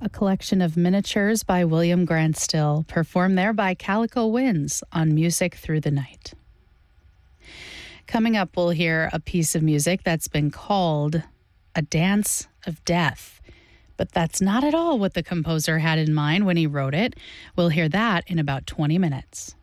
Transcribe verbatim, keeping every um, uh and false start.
a collection of miniatures by William Grant Still, performed there by Calico Winds on Music Through the Night. Coming up, we'll hear a piece of music that's been called A Dance of Death. But that's not at all what the composer had in mind when he wrote it. We'll hear that in about twenty minutes.